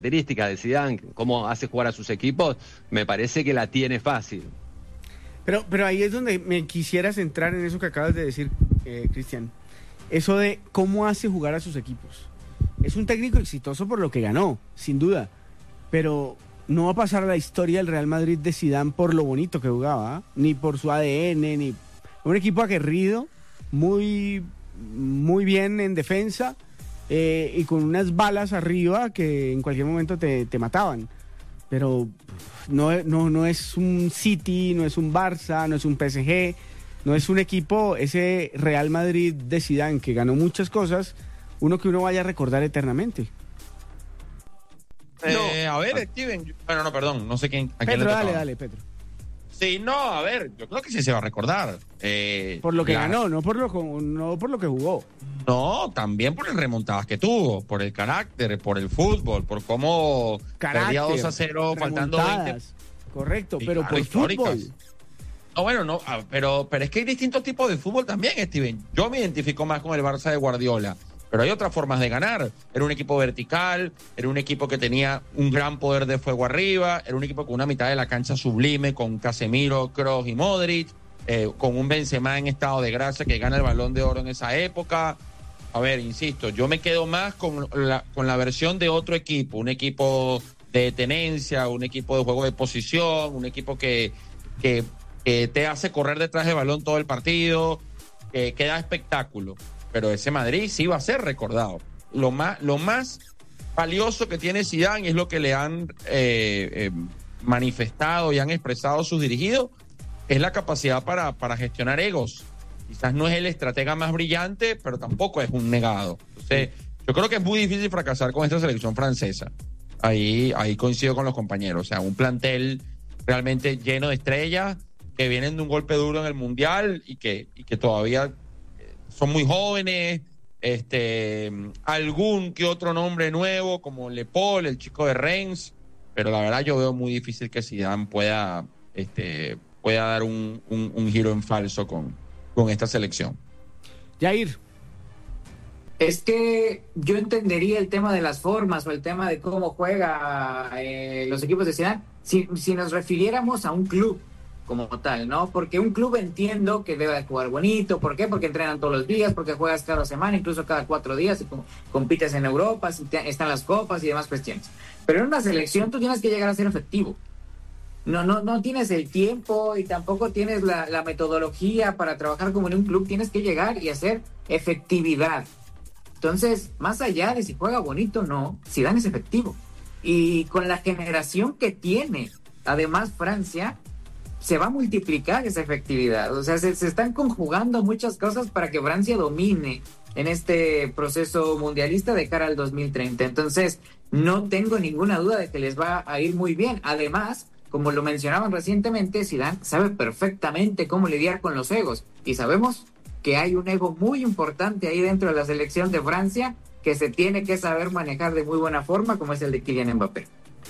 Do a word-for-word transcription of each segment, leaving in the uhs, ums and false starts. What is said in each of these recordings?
características de Zidane, cómo hace jugar a sus equipos, me parece que la tiene fácil. Pero, pero ahí es donde me quisiera centrar en eso que acabas de decir, eh, Cristian. Eso de cómo hace jugar a sus equipos. Es un técnico exitoso por lo que ganó, sin duda. Pero no va a pasar a la historia del Real Madrid de Zidane por lo bonito que jugaba, ¿eh? Ni por su A D N, ni... Un equipo aguerrido, muy, muy bien en defensa, eh, y con unas balas arriba que en cualquier momento te, te mataban. Pero no, no, no es un City, no es un Barça, no es un P S G, no es un equipo, ese Real Madrid de Zidane que ganó muchas cosas, uno que uno vaya a recordar eternamente. Eh, no. A ver, Steven, bueno, no, perdón, no sé quién. A quién Pedro, le dale, tocaba. dale, Pedro. Sí, no, a ver, yo creo que sí se va a recordar. Eh, Por lo que la... ganó, no por lo, no por lo que jugó. No, también por el remontadas que tuvo, por el carácter, por el fútbol, por cómo Carácter, perdía dos a cero faltando veinte. Correcto, Sí, pero claro, por históricas. fútbol. No, bueno, no, ah, pero, pero es que hay distintos tipos de fútbol también, Steven. Yo me identifico más con el Barça de Guardiola, pero hay otras formas de ganar. Era un equipo vertical, era un equipo que tenía un gran poder de fuego arriba, era un equipo con una mitad de la cancha sublime, con Casemiro, Kroos y Modric, eh, con un Benzema en estado de gracia que gana el Balón de Oro en esa época. A ver, insisto, yo me quedo más con la, con la versión de otro equipo, un equipo de tenencia, un equipo de juego de posición, un equipo que, que, que te hace correr detrás del balón todo el partido, que, que da espectáculo. Pero ese Madrid sí va a ser recordado. Lo más, lo más valioso que tiene Zidane, y es lo que le han eh, eh, manifestado y han expresado sus dirigidos, es la capacidad para, para gestionar egos. Quizás no es el estratega más brillante, pero tampoco es un negado. Entonces, yo creo que es muy difícil fracasar con esta selección francesa. Ahí, ahí coincido con los compañeros. O sea, un plantel realmente lleno de estrellas que vienen de un golpe duro en el Mundial y que, y que todavía son muy jóvenes. Este, algún que otro nombre nuevo, como Le Paul, el chico de Reims. Pero la verdad yo veo muy difícil que Zidane pueda, este, pueda dar un, un, un giro en falso con, con esta selección. Jair. Es que yo entendería el tema de las formas o el tema de cómo juega eh, los equipos de Zidane si, si nos refiriéramos a un club como tal, ¿no? Porque un club entiendo que debe jugar bonito. ¿Por qué? Porque entrenan todos los días, porque juegas cada semana, incluso cada cuatro días, y compites en Europa, si te, están las copas y demás cuestiones. Pero en una selección tú tienes que llegar a ser efectivo. No, no, no tienes el tiempo y tampoco tienes la, la metodología para trabajar como en un club. Tienes que llegar y hacer efectividad. Entonces, más allá de si juega bonito o no, Zidane es efectivo. Y con la generación que tiene, además Francia, se va a multiplicar esa efectividad. O sea, se, se están conjugando muchas cosas para que Francia domine en este proceso mundialista de cara al dos mil treinta. Entonces, no tengo ninguna duda de que les va a ir muy bien. Además, como lo mencionaban recientemente, Zidane sabe perfectamente cómo lidiar con los egos. Y sabemos que hay un ego muy importante ahí dentro de la selección de Francia que se tiene que saber manejar de muy buena forma, como es el de Kylian Mbappé.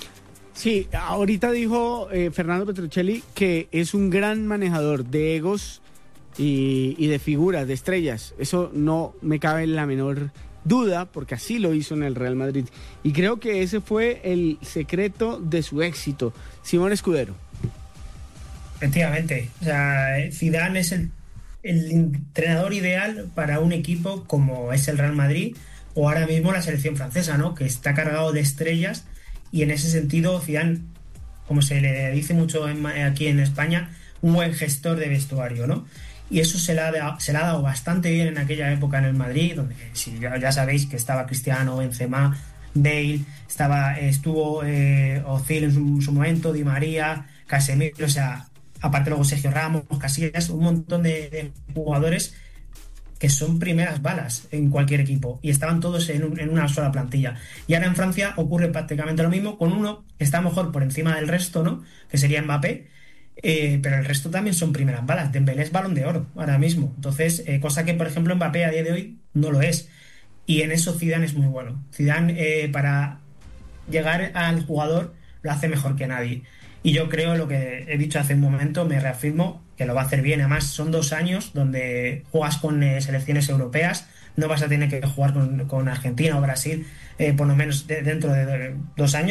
Sí, ahorita dijo eh, Fernando Petrocelli que es un gran manejador de egos y, y de figuras, de estrellas. Eso no me cabe la menor duda, porque así lo hizo en el Real Madrid. Y creo que ese fue el secreto de su éxito. Simón Escudero. Efectivamente, o sea, Zidane es el, el entrenador ideal para un equipo como es el Real Madrid o ahora mismo la selección francesa, ¿no? Que está cargado de estrellas y en ese sentido Zidane, como se le dice mucho en, aquí en España, un buen gestor de vestuario, ¿no? Y eso se le ha, se le ha dado bastante bien en aquella época en el Madrid, donde si ya, ya sabéis que estaba Cristiano, Benzema, Bale, estaba, estuvo eh, Ozil en su, en su momento, Di María, Casemiro, o sea, aparte luego Sergio Ramos, Casillas, un montón de, de jugadores que son primeras balas en cualquier equipo y estaban todos en, un, en una sola plantilla. Y ahora en Francia ocurre prácticamente lo mismo, con uno que está mejor por encima del resto, ¿no? Que sería Mbappé, eh, pero el resto también son primeras balas. Dembélé es Balón de Oro ahora mismo, entonces eh, cosa que por ejemplo Mbappé a día de hoy no lo es, y en eso Zidane es muy bueno. Zidane eh, para llegar al jugador lo hace mejor que nadie. Y yo creo, lo que he dicho hace un momento, me reafirmo que lo va a hacer bien. Además, son dos años donde juegas con eh, selecciones europeas, no vas a tener que jugar con, con Argentina o Brasil eh, por lo menos de- dentro de dos años.